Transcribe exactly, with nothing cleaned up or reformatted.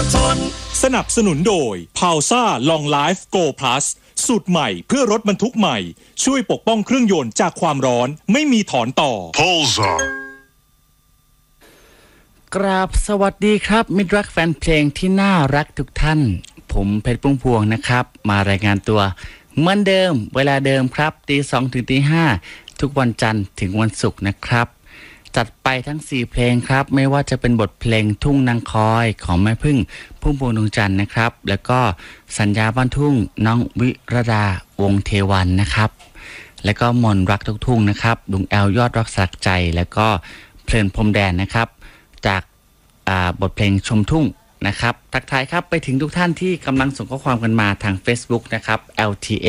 ทนสนับสนุนโดย พาวซ่า Long Life Go Plus สูตรใหม่เพื่อรถบรรทุกใหม่ช่วยปกป้องเครื่องยนต์จากความร้อนไม่มีถอนต่อ Pulsar กราบสวัสดีครับมิตรรักแฟนเพลงที่น่ารักทุกท่านผมเพชรปุ้งพวงนะครับมารายงานตัวเหมือนเดิมเวลาเดิมครับตีสองถึงตีห้าทุกวันจันทร์ถึงวันศุกร์นะครับจัดไปทั้งสี่เพลงครับไม่ว่าจะเป็นบทเพลงทุ่งนางคอยของแม่พึ่งพุ่มพวงดวงจันทร์นะครับแล้วก็สัญญาบ้านทุ่งน้องวิรดาวงเทวันนะครับแล้วก็มนรักทุกทุ่งนะครับลุงแอลยอดรักสักใจแล้วก็เพลินพรมแดนนะครับจากบทเพลงชมทุ่งนะครับทักทายครับไปถึงทุกท่านที่กำลังส่งข้อความกันมาทาง Facebook นะครับ แอล ที เอ